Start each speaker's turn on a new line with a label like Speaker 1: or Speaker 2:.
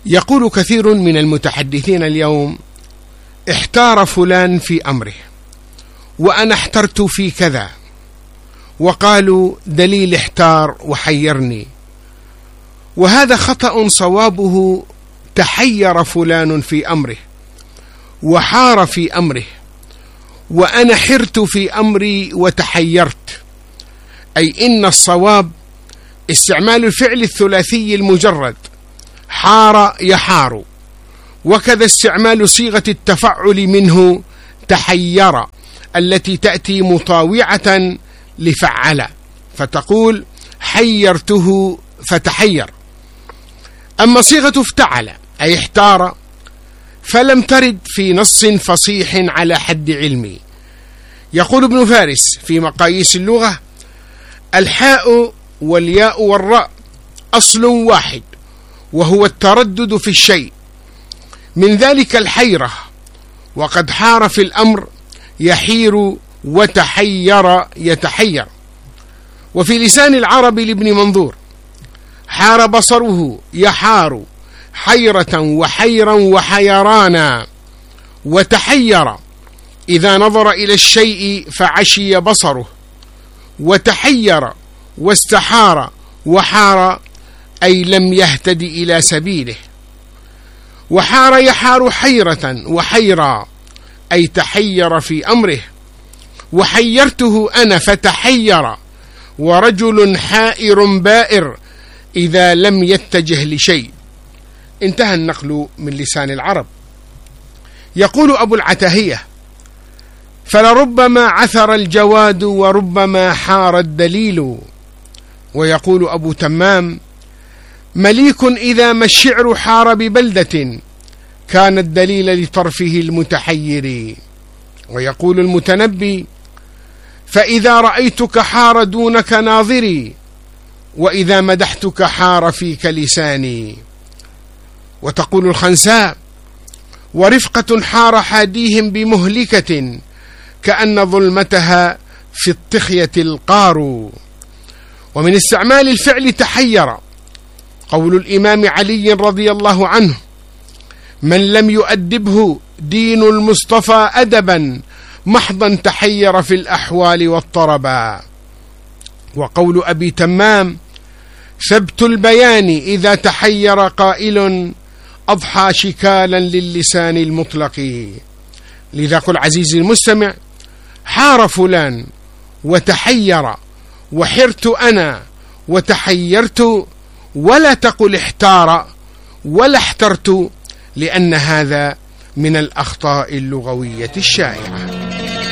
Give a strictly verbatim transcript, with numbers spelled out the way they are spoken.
Speaker 1: يقول كثير من المتحدثين اليوم: احتار فلان في أمره، وأنا احترت في كذا، وقالوا دليل احتار وحيرني. وهذا خطأ. صوابه: تحير فلان في أمره وحار في أمره، وأنا حرت في أمري وتحيرت. أي إن الصواب استعمال الفعل الثلاثي المجرد حار يحار، وكذا استعمال صيغة التفعل منه تحير التي تأتي مطاوعة لفعل، فتقول حيرته فتحير. أما صيغة افتعل أي احتار فلم ترد في نص فصيح على حد علمي. يقول ابن فارس في مقاييس اللغة: الحاء والياء والراء أصل واحد، وهو التردد في الشيء، من ذلك الحيرة، وقد حار في الأمر يحير، وتحير يتحير. وفي لسان العرب لابن منظور: حار بصره يحار حيرة وحيرا وحيرانا، وتحير إذا نظر إلى الشيء فعشي بصره، وتحير واستحار وحار أي لم يهتد إلى سبيله. وحار يحار حيرة وحيرا أي تحير في أمره. وحيرته أنا فتحير، ورجل حائر بائر إذا لم يتجه لشيء. انتهى النقل من لسان العرب. يقول أبو العتاهية: فلربما عثر الجواد وربما حار الدليل. ويقول أبو تمام: مليك إذا ما الشعر حار ببلدة كان الدليل لطرفه المتحير. ويقول المتنبي: فإذا رأيتك حار دونك ناظري، وإذا مدحتك حار فيك لساني. وتقول الخنساء: ورفقة حار حاديهم بمهلكة كأن ظلمتها في الطخية القار. ومن استعمال الفعل تحير قول الإمام علي رضي الله عنه: من لم يؤدبه دين المصطفى أدبا محضا تحير في الأحوال والطربا. وقول أبي تمام: ثبت البيان إذا تحير قائل أضحى شكالا للسان المطلق. لذا قل عزيزي المستمع: حار فلان وتحير، وحرت أنا وتحيرت، ولا تقل احتار ولا احترت، لأن هذا من الأخطاء اللغوية الشائعة.